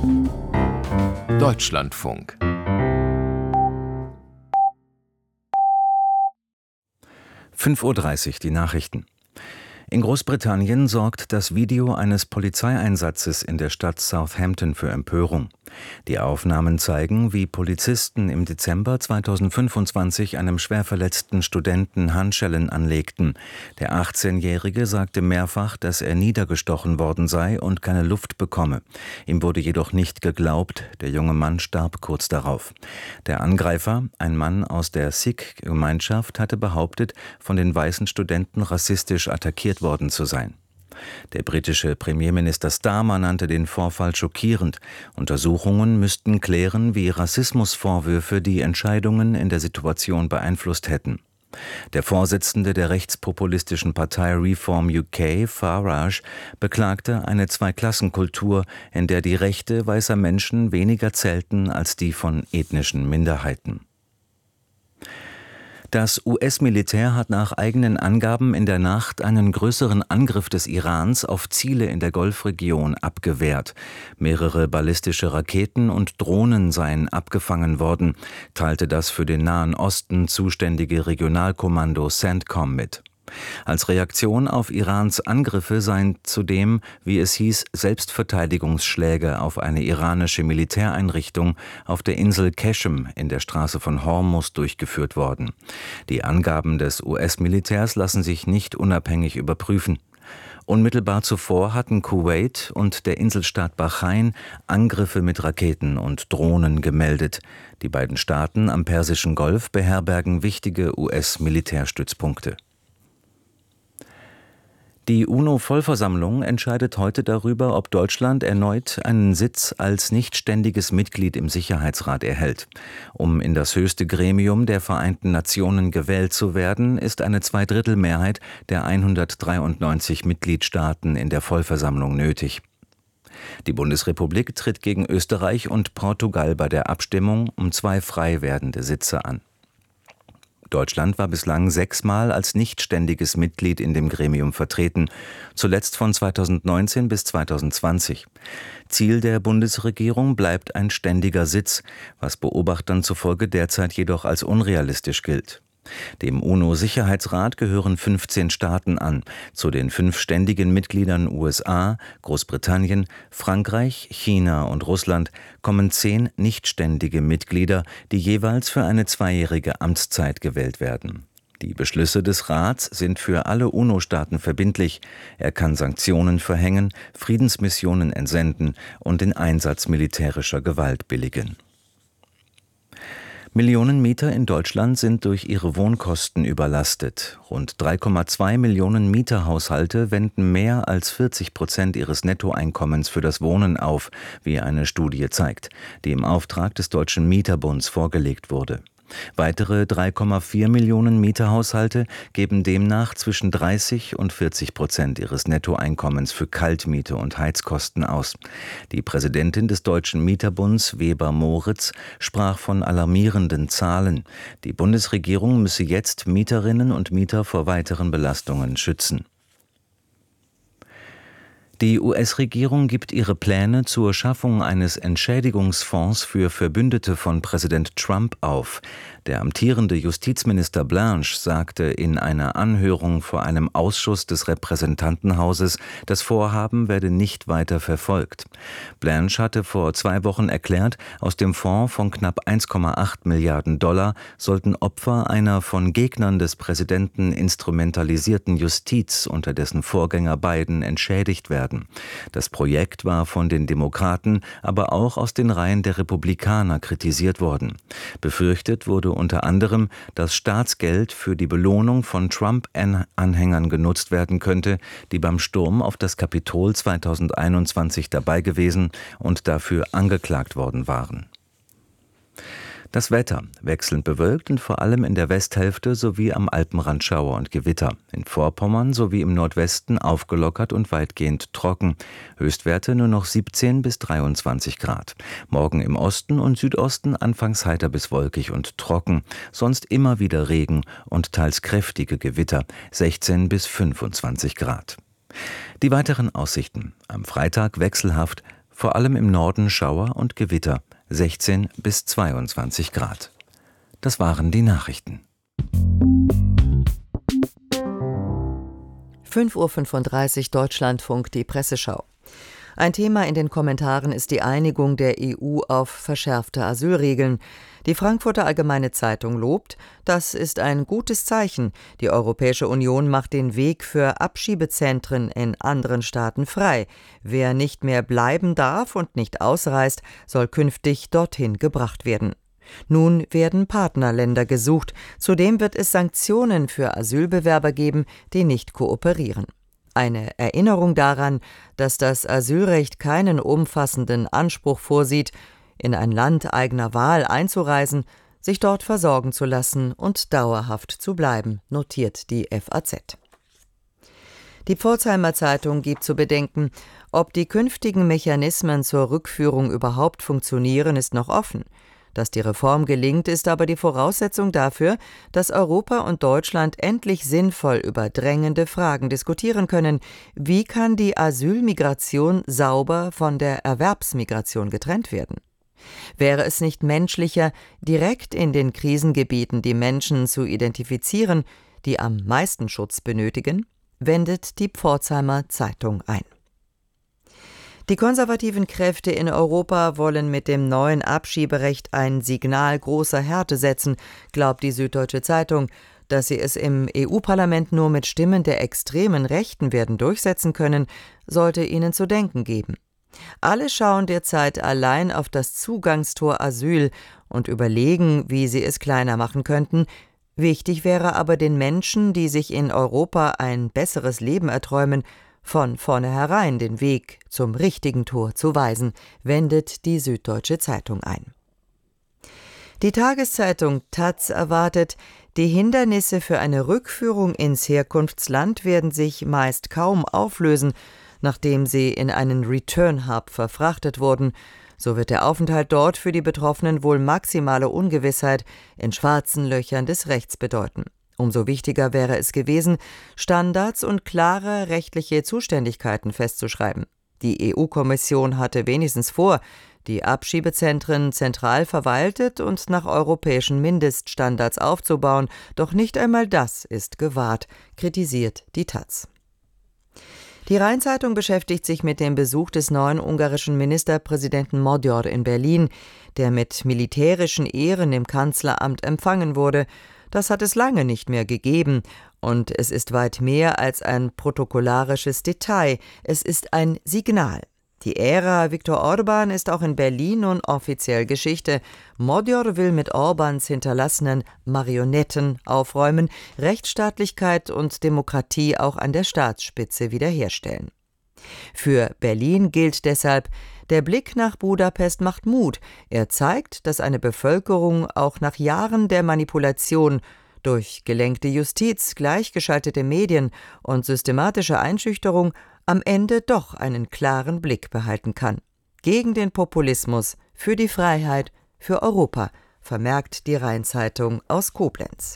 Deutschlandfunk. Fünf Uhr 30, die Nachrichten. In Großbritannien sorgt das Video eines Polizeieinsatzes in der Stadt Southampton für Empörung. Die Aufnahmen zeigen, wie Polizisten im Dezember 2025 einem schwer verletzten Studenten Handschellen anlegten. Der 18-Jährige sagte mehrfach, dass er niedergestochen worden sei und keine Luft bekomme. Ihm wurde jedoch nicht geglaubt, der junge Mann starb kurz darauf. Der Angreifer, ein Mann aus der Sikh-Gemeinschaft, hatte behauptet, von den weißen Studenten rassistisch attackiert worden zu sein. Der britische Premierminister Starmer nannte den Vorfall schockierend. Untersuchungen müssten klären, wie Rassismusvorwürfe die Entscheidungen in der Situation beeinflusst hätten. Der Vorsitzende der rechtspopulistischen Partei Reform UK, Farage, beklagte eine Zweiklassenkultur, in der die Rechte weißer Menschen weniger zählten als die von ethnischen Minderheiten. Das US-Militär hat nach eigenen Angaben in der Nacht einen größeren Angriff des Irans auf Ziele in der Golfregion abgewehrt. Mehrere ballistische Raketen und Drohnen seien abgefangen worden, teilte das für den Nahen Osten zuständige Regionalkommando CENTCOM mit. Als Reaktion auf Irans Angriffe seien zudem, wie es hieß, Selbstverteidigungsschläge auf eine iranische Militäreinrichtung auf der Insel Qeshm in der Straße von Hormuz durchgeführt worden. Die Angaben des US-Militärs lassen sich nicht unabhängig überprüfen. Unmittelbar zuvor hatten Kuwait und der Inselstaat Bahrain Angriffe mit Raketen und Drohnen gemeldet. Die beiden Staaten am Persischen Golf beherbergen wichtige US-Militärstützpunkte. Die UNO-Vollversammlung entscheidet heute darüber, ob Deutschland erneut einen Sitz als nichtständiges Mitglied im Sicherheitsrat erhält. Um in das höchste Gremium der Vereinten Nationen gewählt zu werden, ist eine Zweidrittelmehrheit der 193 Mitgliedstaaten in der Vollversammlung nötig. Die Bundesrepublik tritt gegen Österreich und Portugal bei der Abstimmung um 2 frei werdende Sitze an. Deutschland war bislang 6-mal als nichtständiges Mitglied in dem Gremium vertreten, zuletzt von 2019 bis 2020. Ziel der Bundesregierung bleibt ein ständiger Sitz, was Beobachtern zufolge derzeit jedoch als unrealistisch gilt. Dem UNO-Sicherheitsrat gehören 15 Staaten an, zu den 5 ständigen Mitgliedern USA, Großbritannien, Frankreich, China und Russland kommen 10 nichtständige Mitglieder, die jeweils für eine 2-jährige Amtszeit gewählt werden. Die Beschlüsse des Rats sind für alle UNO-Staaten verbindlich. Er kann Sanktionen verhängen, Friedensmissionen entsenden und den Einsatz militärischer Gewalt billigen. Millionen Mieter in Deutschland sind durch ihre Wohnkosten überlastet. Rund 3,2 Millionen Mieterhaushalte wenden mehr als 40% ihres Nettoeinkommens für das Wohnen auf, wie eine Studie zeigt, die im Auftrag des Deutschen Mieterbunds vorgelegt wurde. Weitere 3,4 Millionen Mieterhaushalte geben demnach zwischen 30% und 40% ihres Nettoeinkommens für Kaltmiete und Heizkosten aus. Die Präsidentin des Deutschen Mieterbunds, Weber Moritz, sprach von alarmierenden Zahlen. Die Bundesregierung müsse jetzt Mieterinnen und Mieter vor weiteren Belastungen schützen. Die US-Regierung gibt ihre Pläne zur Schaffung eines Entschädigungsfonds für Verbündete von Präsident Trump auf. Der amtierende Justizminister Blanche sagte in einer Anhörung vor einem Ausschuss des Repräsentantenhauses, das Vorhaben werde nicht weiter verfolgt. Blanche hatte vor 2 Wochen erklärt, aus dem Fonds von knapp 1,8 Milliarden Dollar sollten Opfer einer von Gegnern des Präsidenten instrumentalisierten Justiz unter dessen Vorgänger Biden entschädigt werden. Das Projekt war von den Demokraten, aber auch aus den Reihen der Republikaner kritisiert worden. Befürchtet wurde unter anderem, dass Staatsgeld für die Belohnung von Trump-Anhängern genutzt werden könnte, die beim Sturm auf das Kapitol 2021 dabei gewesen und dafür angeklagt worden waren. Das Wetter: wechselnd bewölkt und vor allem in der Westhälfte sowie am Alpenrand Schauer und Gewitter. In Vorpommern sowie im Nordwesten aufgelockert und weitgehend trocken. Höchstwerte nur noch 17 bis 23 Grad. Morgen im Osten und Südosten anfangs heiter bis wolkig und trocken. Sonst immer wieder Regen und teils kräftige Gewitter. 16 bis 25 Grad. Die weiteren Aussichten: am Freitag wechselhaft, Vor allem im Norden Schauer und Gewitter, 16 bis 22 Grad. Das waren die Nachrichten. 5:35 Uhr Deutschlandfunk, die Presseschau. Ein Thema in den Kommentaren ist die Einigung der EU auf verschärfte Asylregeln. Die Frankfurter Allgemeine Zeitung lobt, das ist ein gutes Zeichen. Die Europäische Union macht den Weg für Abschiebezentren in anderen Staaten frei. Wer nicht mehr bleiben darf und nicht ausreist, soll künftig dorthin gebracht werden. Nun werden Partnerländer gesucht. Zudem wird es Sanktionen für Asylbewerber geben, die nicht kooperieren. Eine Erinnerung daran, dass das Asylrecht keinen umfassenden Anspruch vorsieht, in ein Land eigener Wahl einzureisen, sich dort versorgen zu lassen und dauerhaft zu bleiben, notiert die FAZ. Die Pforzheimer Zeitung gibt zu bedenken, ob die künftigen Mechanismen zur Rückführung überhaupt funktionieren, ist noch offen. Dass die Reform gelingt, ist aber die Voraussetzung dafür, dass Europa und Deutschland endlich sinnvoll über drängende Fragen diskutieren können. Wie kann die Asylmigration sauber von der Erwerbsmigration getrennt werden? Wäre es nicht menschlicher, direkt in den Krisengebieten die Menschen zu identifizieren, die am meisten Schutz benötigen? Wendet die Pforzheimer Zeitung ein. Die konservativen Kräfte in Europa wollen mit dem neuen Abschieberecht ein Signal großer Härte setzen, glaubt die Süddeutsche Zeitung. Dass sie es im EU-Parlament nur mit Stimmen der extremen Rechten werden durchsetzen können, sollte ihnen zu denken geben. Alle schauen derzeit allein auf das Zugangstor Asyl und überlegen, wie sie es kleiner machen könnten. Wichtig wäre aber den Menschen, die sich in Europa ein besseres Leben erträumen, von vornherein den Weg zum richtigen Tor zu weisen, wendet die Süddeutsche Zeitung ein. Die Tageszeitung taz erwartet, die Hindernisse für eine Rückführung ins Herkunftsland werden sich meist kaum auflösen, nachdem sie in einen Return-Hub verfrachtet wurden. So wird der Aufenthalt dort für die Betroffenen wohl maximale Ungewissheit in schwarzen Löchern des Rechts bedeuten. Umso wichtiger wäre es gewesen, Standards und klare rechtliche Zuständigkeiten festzuschreiben. Die EU-Kommission hatte wenigstens vor, die Abschiebezentren zentral verwaltet und nach europäischen Mindeststandards aufzubauen, doch nicht einmal das ist gewahrt, kritisiert die taz. Die Rhein-Zeitung beschäftigt sich mit dem Besuch des neuen ungarischen Ministerpräsidenten Magyar in Berlin, der mit militärischen Ehren im Kanzleramt empfangen wurde. Das hat es lange nicht mehr gegeben, und es ist weit mehr als ein protokollarisches Detail, es ist ein Signal. Die Ära Viktor Orbán ist auch in Berlin nun offiziell Geschichte. Magyar will mit Orbáns hinterlassenen Marionetten aufräumen, Rechtsstaatlichkeit und Demokratie auch an der Staatsspitze wiederherstellen. Für Berlin gilt deshalb, der Blick nach Budapest macht Mut. Er zeigt, dass eine Bevölkerung auch nach Jahren der Manipulation durch gelenkte Justiz, gleichgeschaltete Medien und systematische Einschüchterung am Ende doch einen klaren Blick behalten kann. Gegen den Populismus, für die Freiheit, für Europa, vermerkt die Rhein-Zeitung aus Koblenz.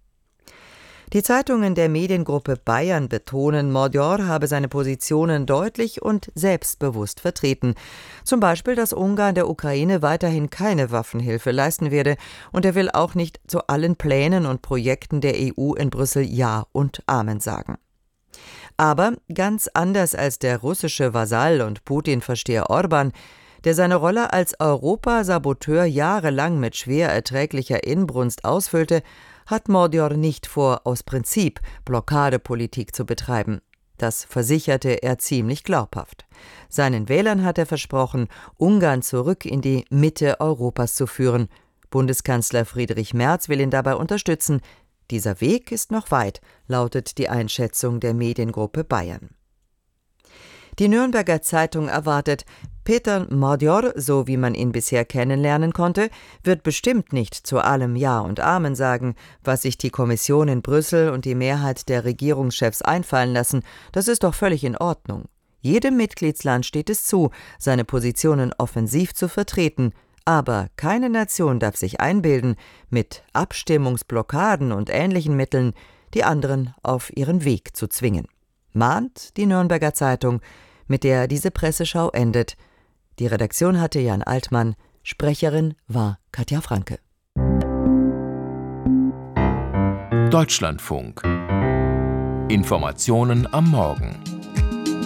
Die Zeitungen der Mediengruppe Bayern betonen, Magyar habe seine Positionen deutlich und selbstbewusst vertreten. Zum Beispiel, dass Ungarn der Ukraine weiterhin keine Waffenhilfe leisten werde, und er will auch nicht zu allen Plänen und Projekten der EU in Brüssel Ja und Amen sagen. Aber ganz anders als der russische Vasall und Putin-Versteher Orbán, der seine Rolle als Europasaboteur jahrelang mit schwer erträglicher Inbrunst ausfüllte, hat Magyar nicht vor, aus Prinzip Blockadepolitik zu betreiben. Das versicherte er ziemlich glaubhaft. Seinen Wählern hat er versprochen, Ungarn zurück in die Mitte Europas zu führen. Bundeskanzler Friedrich Merz will ihn dabei unterstützen. Dieser Weg ist noch weit, lautet die Einschätzung der Mediengruppe Bayern. Die Nürnberger Zeitung erwartet, Peter Magyar, so wie man ihn bisher kennenlernen konnte, wird bestimmt nicht zu allem Ja und Amen sagen, was sich die Kommission in Brüssel und die Mehrheit der Regierungschefs einfallen lassen. Das ist doch völlig in Ordnung. Jedem Mitgliedsland steht es zu, seine Positionen offensiv zu vertreten. Aber keine Nation darf sich einbilden, mit Abstimmungsblockaden und ähnlichen Mitteln die anderen auf ihren Weg zu zwingen. Mahnt die Nürnberger Zeitung, mit der diese Presseschau endet. Die Redaktion hatte Jan Altmann, Sprecherin war Katja Franke. Deutschlandfunk. Informationen am Morgen.